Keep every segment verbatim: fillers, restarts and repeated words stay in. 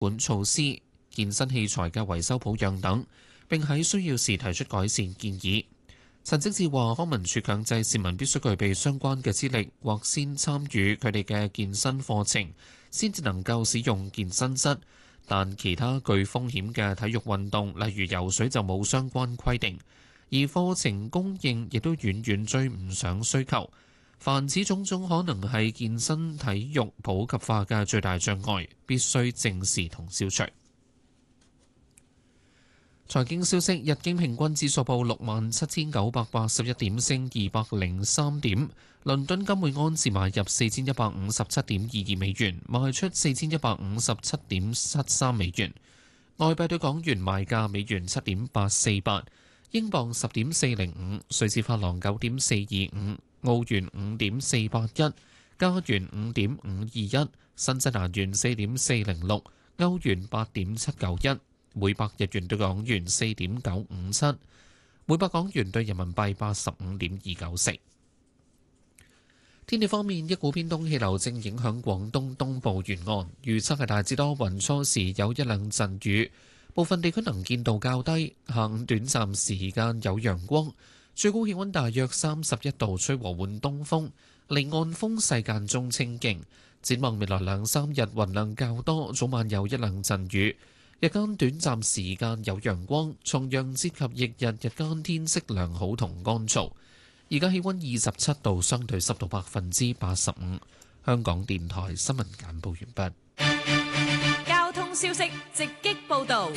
管措施、健身器材嘅維修保養等，並喺需要時提出改善建議。陳積志話：康文署強制市民必須具備相關嘅資歷，或先參與佢哋嘅健身課程，先至能夠使用健身室。但其他具風險嘅體育運動，例如游水就冇相關規定，而課程供應亦都遠遠追唔上需求。凡此種種，可能係健身體育普及化嘅最大障礙，必須正視同消除。財經消息：日經平均指數報六萬七千九百八十一點，升二百零三點。倫敦金每安士買入四千一百五十七點二二美元，賣出四千一百五十七點七三美元。外幣對港元賣價：美元七點八四八，英鎊十點四零五，瑞士法郎九點四二五，澳元五點四八一，加元五點五二一，新西蘭元四點四零六，歐元八點七九一。每百日元對港元四點九五七，每百港元對人民幣八十五點二九四。天氣方面，一股偏東氣流正影響廣東東部沿岸，預測係大致多雲，初時有一兩陣雨，部分地區能見度較低。下午短暫時間有陽光，最高氣溫大約三十一度，吹和緩東風，離岸風勢間中清勁。展望未來兩三日雲量較多，早晚有一兩陣雨。日間短暫時間有陽光，重陽節及翌日日間天色良好同乾燥。而家氣溫二十七度，相對濕度百分之八十五。香港電台新聞簡報完畢。交通消息直擊報導。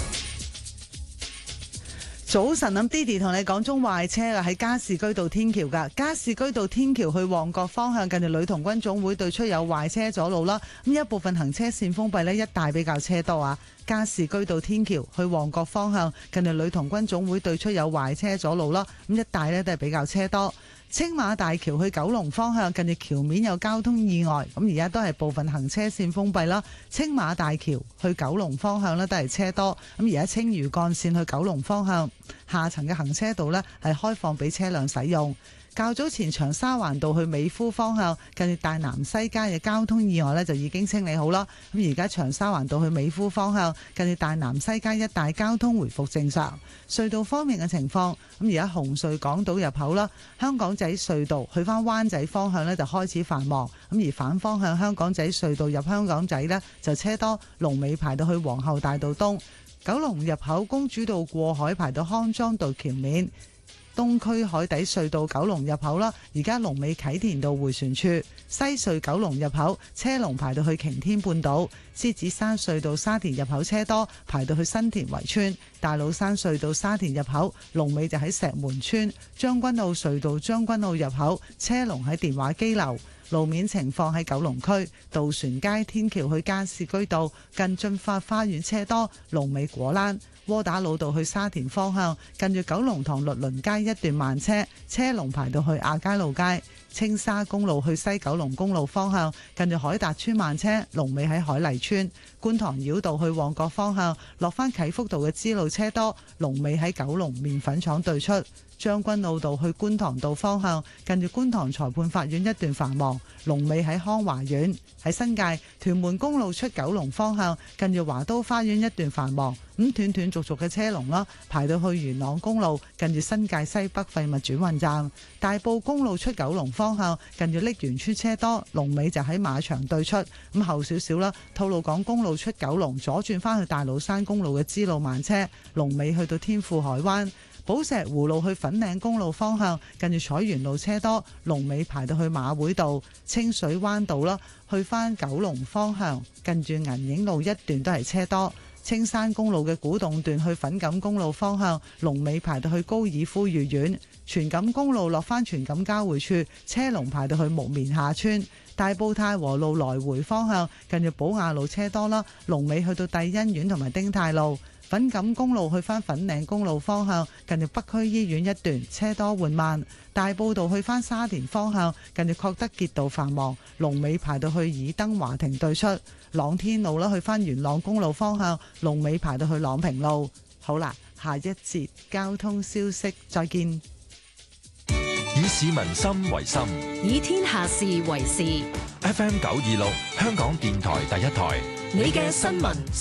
早晨，咁 Didi 同你講中壞車啊，喺加士居道天橋噶，加士居道天橋去旺角方向，近住女童軍總會對出有壞車阻路啦。咁一部分行車線封閉呢，一帶比較車多啊。加士居道天橋去旺角方向，近住女童軍總會對出有壞車阻路啦。咁一帶呢都係比較車多。青馬大橋去九龍方向，近住橋面有交通意外，咁而家都係部分行車線封閉啦。青馬大橋去九龍方向呢都係車多，咁而家青嶼幹線去九龍方向下層嘅行車道呢係開放俾車輛使用。較早前長沙灣道去美孚方向，近住大南西街嘅交通意外呢就已經清理好啦。咁而家長沙灣道去美孚方向，近住大南西街一帶交通回復正常。隧道方面嘅情況，咁而家紅隧港島入口啦，香港仔隧道去返灣仔方向呢就開始繁忙，咁而反方向香港仔隧道入香港仔呢就車多，龍尾排到去皇后大道東。九龍入口公主道過海排到康莊道橋面。東區海底隧道九龍入口啦，而家龍尾啟田道迴旋處；西隧九龍入口車龍排到去擎天半島；獅子山隧道沙田入口車多，排到去新田圍村；大老山隧道沙田入口龍尾就喺石門村；將軍澳隧道將軍澳入口車龍喺電話機樓。路面情況喺九龍區渡船街天橋去加士居道近駿發花園車多，龍尾果欄；窩打老道去沙田方向近住九龍塘律倫街一段慢車，車龍排到去亞皆老街；青沙公路去西九龍公路方向近住海達村慢車，龍尾喺海麗村；觀塘繞道去旺角方向落返啟福道嘅支路車多，龍尾喺九龍麵粉廠對出。將軍澳道去觀塘道方向，近住觀塘裁判法院一段繁忙，龍尾喺康華苑；喺新界屯門公路出九龍方向，近住華都花園一段繁忙，咁斷斷續續嘅車龍啦，排到去元朗公路，近住新界西北廢物轉運站；大埔公路出九龍方向，近住瀝源村車多，龍尾就喺馬場對出。咁後少少啦，吐露港公路出九龍，左轉返去大老山公路嘅支路慢車，龍尾去到天富海灣。寶石湖路去粉嶺公路方向，近住彩園路車多，龍尾排到去馬會道；清水灣道啦，去返九龍方向，近住銀影路一段都係車多。青山公路嘅古洞段去粉錦公路方向，龍尾排到去高爾夫御苑；荃錦公路落返荃錦交匯處，車龍排到去木棉下村。大埔太和路來回方向，近住寶雅路車多啦，龍尾去到帝欣苑同埋丁太路。粉錦公路去返粉嶺公路方向，近住北區醫院一段車多緩慢；大埔道去返沙田方向，近住確德傑道繁忙，龍尾排到去爾登華庭對出；朗天路啦，去返元朗公路方向，龍尾排到去朗平路。好啦，下一節交通消息，再見。 以市民心為心， 以天下事為事。 F M 九二六，香港電台第一台， 你嘅新聞